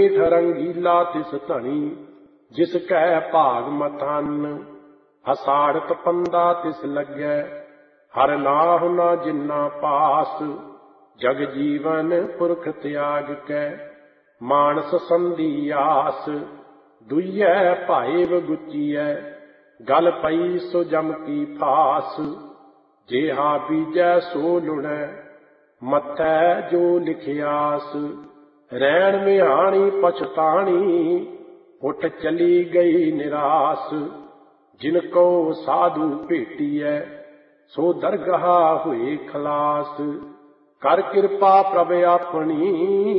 जेठ रंगीला तिस धनी, जिस कह भाग मथान। अषाढ़ तपंदा तिस लग्गै, हर नाहु न जिन्ना पास। जग जीवन पुरख त्याग कै, मानस संधि आस। दुइयै भाइव गुचियै, गल पई सो जम की फास। जेहा बीजै सो लुणै, मथै जो लिखियास। रैण मिहाणी पछताणी, उठ चली गई निरास। जिनको साधु भेटियै, सो दरगाह हुए खलास। कर कृपा प्रभ अपनी,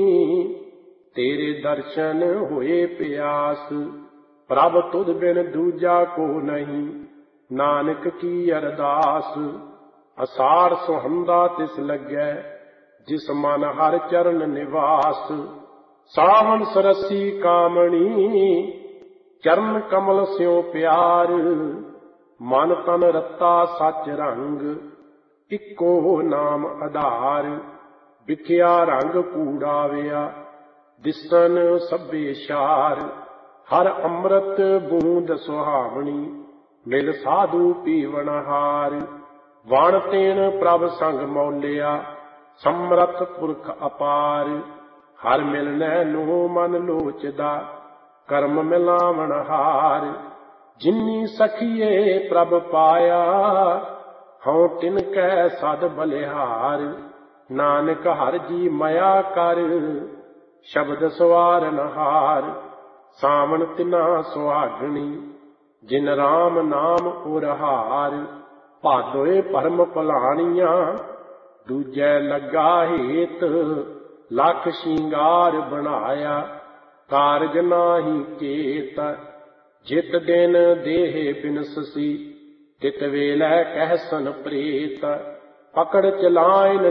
तेरे दर्शन होए प्यास। प्रभ तुध बिन दूजा को नहीं, नानक की अरदास। अषाढ़ सुहंदा तिस लग्गै, जिस मन हर चरण निवास। सावन सरसी कामणी, चरण कमल स्यों प्यार। मन तन रता सच रंग, इक्को नाम आधार। विख्या रंग कूड़ाविया, दिसन सभे शार। हर अमृत बूंद सुहावनी, मिल साधु पीवनहार। वण तेन प्रभ संग मौलिया, समरथ पुरख अपार। हर मिलनै नो मन लोचदा, कर्म मिलावण हार। जिन्नी सखिए प्रभ पाया, हਉ तिन कै सद बलिहार। नानक हर जी मया कर, शब्द सवारन हार। सावन तिना सुहागणी, जिन राम नाम उरहार। भादोए भरम भलाणिया, दूजै लगा हेत। लख शिंगार बनाया, कारज नाहि केत। जित दिन देह बिनससी, तित वेलै कहसन प्रेत। पकड़ चलाइन